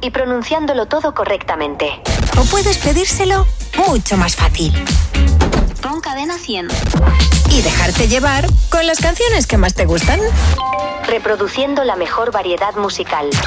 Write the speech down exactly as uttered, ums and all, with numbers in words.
y pronunciándolo todo correctamente. O puedes pedírselo mucho más fácil. Pon Cadena cien. Y dejarte llevar con las canciones que más te gustan. Reproduciendo la mejor variedad musical.